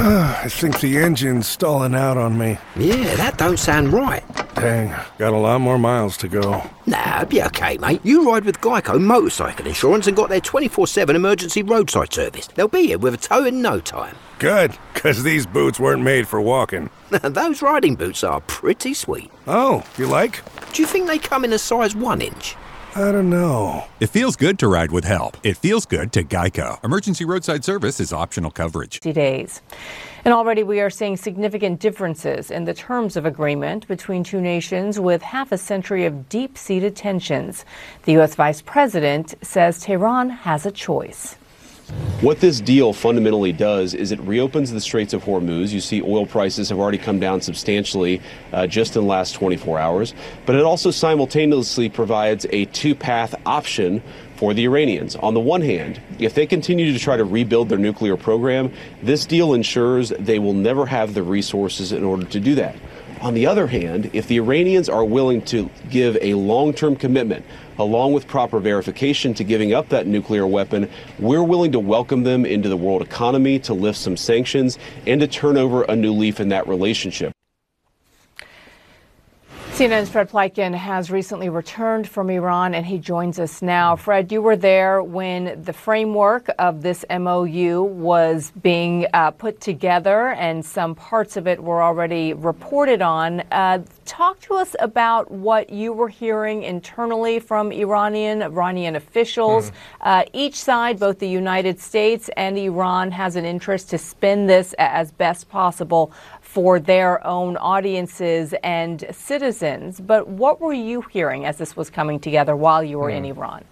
I think the engine's stalling out on me. Yeah, that don't sound right. Dang, got a lot more miles to go. Nah, it'll be okay, mate. You ride with Geico Motorcycle Insurance and got their 24/7 emergency roadside service. They'll be here with a tow in no time. Good, because these boots weren't made for walking. Those riding boots are pretty sweet. Oh, you like? Do you think they come in a size 1 inch? I don't know. It feels good to ride with help. It feels good to Geico. Emergency roadside service is optional coverage. Days. And already we are seeing significant differences in the terms of agreement between two nations with half a century of deep-seated tensions. The U.S. Vice President says Tehran has a choice. What this deal fundamentally does is it reopens the Straits of Hormuz. You see oil prices have already come down substantially just in the last 24 hours. But it also simultaneously provides a two-path option for the Iranians. On the one hand, if they continue to try to rebuild their nuclear program, this deal ensures they will never have the resources in order to do that. On the other hand, if the Iranians are willing to give a long-term commitment, along with proper verification to giving up that nuclear weapon, we're willing to welcome them into the world economy, to lift some sanctions, and to turn over a new leaf in that relationship. CNN's Fred Pleitgen has recently returned from Iran, and he joins us now. Fred, you were there when the framework of this MOU was being put together, and some parts of it were already reported on. Talk to us about what you were hearing internally from Iranian officials. Each side, both the United States and Iran, has an interest to spin this as best possible for their own audiences and citizens. But what were you hearing as this was coming together while you were in Iran?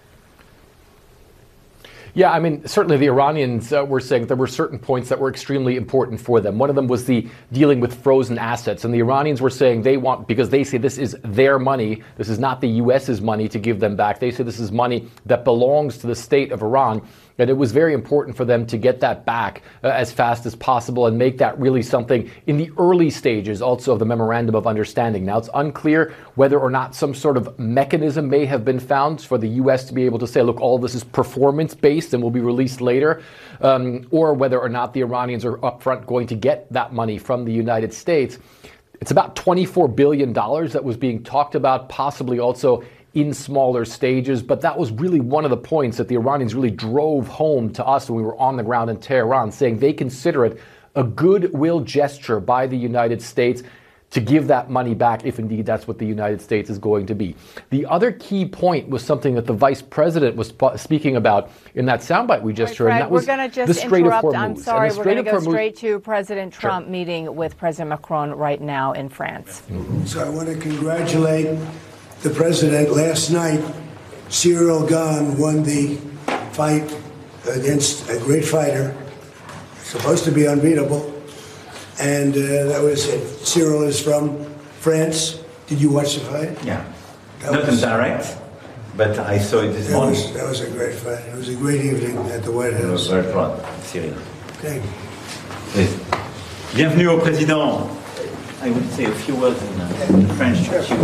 Yeah, I mean, certainly the Iranians were saying there were certain points that were extremely important for them. One of them was the dealing with frozen assets. And the Iranians were saying they want, because they say this is their money, this is not the U.S.'s money to give them back. They say this is money that belongs to the state of Iran. And it was very important for them to get that back as fast as possible and make that really something in the early stages also of the Memorandum of Understanding. Now, it's unclear whether or not some sort of mechanism may have been found for the U.S. to be able to say, look, all of this is performance-based and will be released later, or whether or not the Iranians are upfront going to get that money from the United States. It's about $24 billion that was being talked about, possibly also in smaller stages, but that was really one of the points that the Iranians really drove home to us when we were on the ground in Tehran, saying they consider it a goodwill gesture by the United States to give that money back, if indeed that's what the United States is going to be. The other key point was something that the Vice President was speaking about in that soundbite we just heard, and that was we're going to just interrupt. I'm sorry, we're going to go straight to President Trump meeting with President Macron right now in France. So I want to congratulate the president. Last night, Cyril Gane won the fight against a great fighter, supposed to be unbeatable, and that was it. Cyril is from France. Did you watch the fight? Yeah. Not in direct, but I saw it this morning. That was a great fight. It was a great evening at the White House. I was very proud, Cyril. Thank you. Please. Bienvenue au président. I would say a few words in French.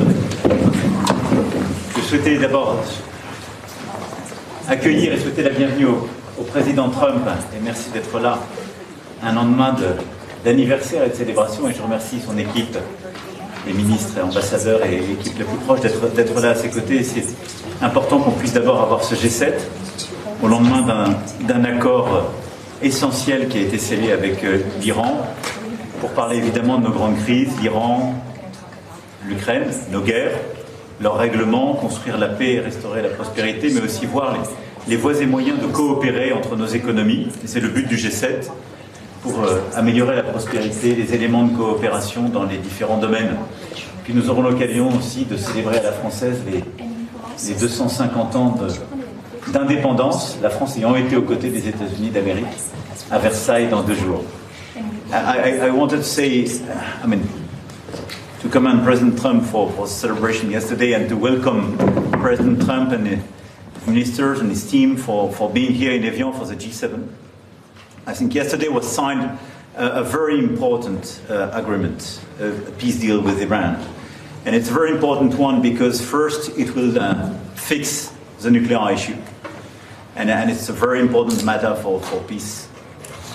Je souhaitais d'abord accueillir et souhaiter la bienvenue au président Trump, et merci d'être là un lendemain d'anniversaire et de célébration, et je remercie son équipe, les ministres et ambassadeurs et l'équipe la plus proche d'être là à ses côtés. C'est important qu'on puisse d'abord avoir ce G7 au lendemain d'un accord essentiel qui a été scellé avec l'Iran, pour parler évidemment de nos grandes crises, l'Iran, l'Ukraine, nos guerres, leurs règlements, construire la paix et restaurer la prospérité, mais aussi voir les voies et moyens de coopérer entre nos économies. Et c'est le but du G7, pour améliorer la prospérité, les éléments de coopération dans les différents domaines. Puis nous aurons l'occasion aussi de célébrer à la française les 250 ans d'indépendance, la France ayant été aux côtés des États-Unis d'Amérique, à Versailles dans 2 jours. I wanted to say, to commend President Trump for the celebration yesterday, and to welcome President Trump and his ministers and his team for being here in Evian for the G7. I think yesterday was signed a very important agreement, a peace deal with Iran. And it's a very important one because first it will fix the nuclear issue. And it's a very important matter for peace